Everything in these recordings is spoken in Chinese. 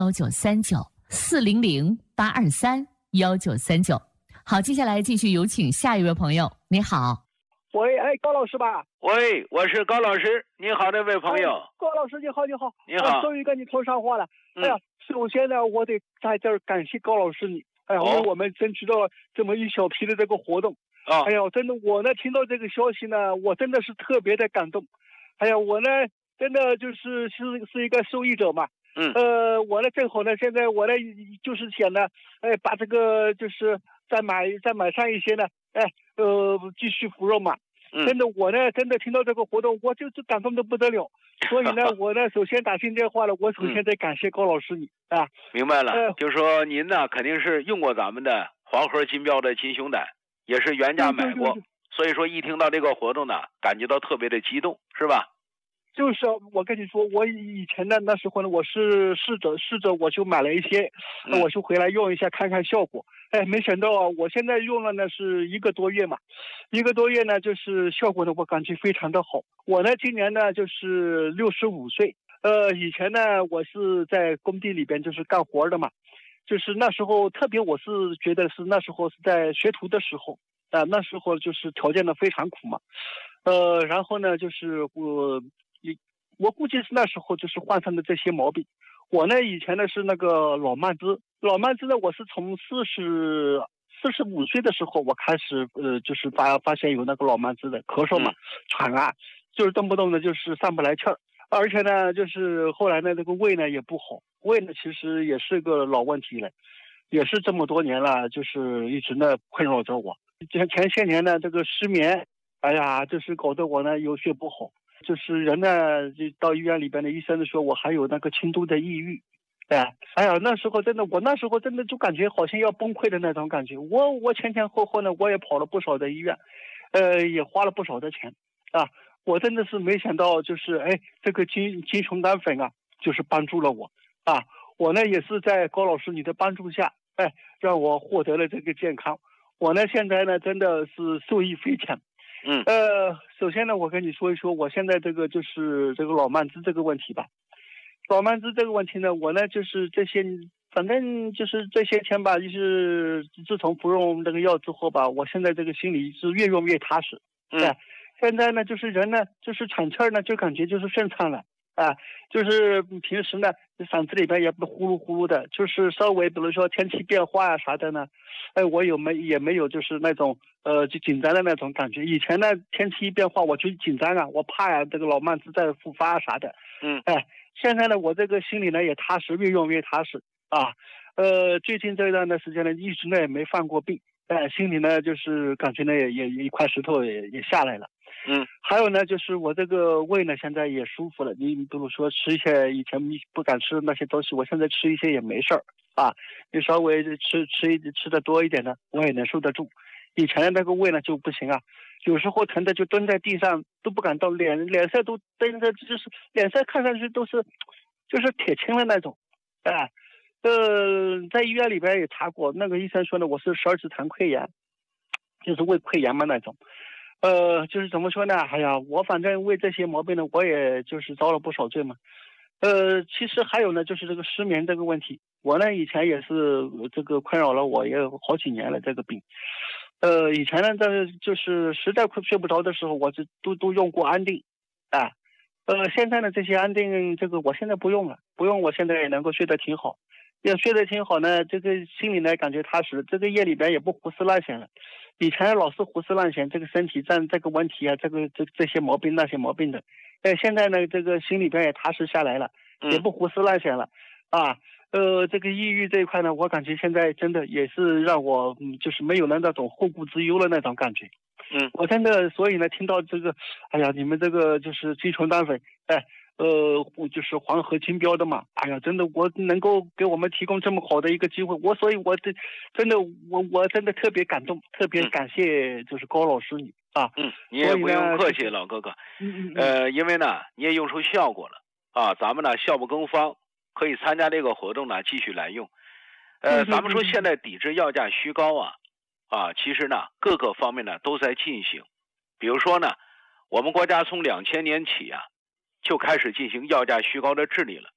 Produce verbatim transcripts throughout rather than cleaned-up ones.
幺九三九四零零八二三幺九三九。好，接下来继续有请下一位朋友。你好， 喂，哎，高老师吧？ 喂，我是高老师。你好，这位朋友。 哎、高老师，你好，你好。 你好。 啊、终于跟你通上话了。 嗯、 哎呀，首先呢，我得在这儿感谢高老师你。哎呀， 哦、 为我们争取到了这么一小批的这个活动。 啊、哦。 哎呀，真的，我呢听到这个消息呢，我真的是特别的感动。哎呀，我呢真的就是是是一个受益者嘛。 嗯。 呃，我呢正好呢，现在我呢就是想呢，哎，把这个就是再买再买上一些呢，哎，呃，继续服用嘛。 嗯。 真的，我呢真的听到这个活动，我就是感动的不得了。所以呢，我呢首先打进电话了，我首先得感谢高老师你、嗯、啊。 明白了，呃、就是说您呢肯定是用过咱们的黄河金标的金熊胆，也是原价买过， 对对对对， 所以说一听到这个活动呢，感觉到特别的激动，是吧？ 就是我跟你说，我以前呢那时候呢，我是试着试着我就买了一些， 嗯、 我就回来用一下看看效果。哎，没想到啊，我现在用了呢是一个多月嘛，一个多月呢就是效果呢我感觉非常的好。我呢今年呢就是六十五岁，呃，以前呢我是在工地里边就是干活的嘛，就是那时候特别我是觉得是那时候是在学徒的时候啊、呃，那时候就是条件呢非常苦嘛，呃，然后呢就是我。我估计是那时候就是患上的这些毛病。我呢以前呢是那个老慢支，老慢支呢我是从四十四十五岁的时候我开始呃就是发发现有那个老慢支的咳嗽嘛、喘啊，就是动不动的就是上不来气儿，而且呢就是后来呢这个胃呢也不好，胃呢其实也是个老问题了，也是这么多年了，就是一直呢困扰着我。前前些年呢这个失眠，哎呀就是搞得我呢有睡不好。就是人呢，就到医院里边的医生说我还有那个轻度的抑郁，哎，哎呀，那时候真的，我那时候真的就感觉好像要崩溃的那种感觉。我我前前后后呢，我也跑了不少的医院，呃，也花了不少的钱啊。我真的是没想到，就是哎，这个金金熊胆粉啊，就是帮助了我啊。我呢也是在高老师你的帮助下，哎，让我获得了这个健康。我呢现在呢真的是受益匪浅。 嗯， 呃，首先呢，我跟你说一说我现在这个就是这个老慢支这个问题吧。老慢支这个问题呢，我呢就是这些，反正就是这些天吧，就是自从服用这个药之后吧，我现在这个心里是越用越踏实。 嗯， 现在呢，就是人呢，就是喘气儿呢，就感觉就是顺畅了。啊，就是平时呢，嗓子里边也不呼噜呼噜的，就是稍微比如说天气变化啊啥的呢，哎，我有没也没有就是那种呃就紧张的那种感觉。以前呢天气一变化我就紧张啊，我怕呀、啊、这个老慢支再复发啥的。 嗯， 哎，现在呢我这个心里呢也踏实，越用越踏实啊。呃，最近这段的时间呢，一直呢也没犯过病，哎，心里呢就是感觉呢也也一块石头也也下来了。 嗯， 还有呢，就是我这个胃呢，现在也舒服了。你比如说吃一些以前不敢吃的那些东西，我现在吃一些也没事儿啊。你稍微吃吃吃的多一点呢，我也能受得住。以前的那个胃呢就不行啊，有时候疼的就蹲在地上都不敢动，脸脸色都瞪着，就是脸色看上去都是就是铁青的那种，啊。呃，在医院里边也查过，那个医生说呢，我是十二指肠溃疡，就是胃溃疡嘛那种。呃，就是怎么说呢？哎呀，我反正为这些毛病呢，我也就是遭了不少罪嘛。呃，其实还有呢，就是这个失眠这个问题，我呢以前也是这个困扰了我也有好几年了这个病。呃，以前呢，这就是实在睡不着的时候，我就都都用过安定，啊，呃，现在呢这些安定这个我现在不用了，不用，我现在也能够睡得挺好。也睡得挺好呢，这个心里呢感觉踏实，这个夜里边也不胡思乱想了。以前老是胡思乱想，这个身体占这个问题啊，这个这这些毛病那些毛病的，哎，现在呢这个心里边也踏实下来了，也不胡思乱想了，啊，呃，这个抑郁这一块呢，我感觉现在真的也是让我嗯，就是没有了那种后顾之忧的那种感觉。 嗯， 我真的所以呢，听到这个，哎呀，你们这个就是金熊胆粉，哎。呃，就是黄河金标的嘛，哎呀，真的，我能够给我们提供这么好的一个机会，我所以，我这真的，我我真的特别感动，特别感谢就是高老师你啊， 嗯，你也不用客气，老哥哥， 嗯嗯， 呃，因为呢，你也用出效果了啊，咱们呢效不更方，可以参加这个活动呢，继续来用。呃，咱们说现在抵制药价虚高啊，啊，其实呢各个方面呢都在进行，比如说呢，我们国家从两千年起啊。就开始进行药价虚高的治理了，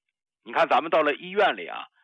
你看咱们到了医院里啊，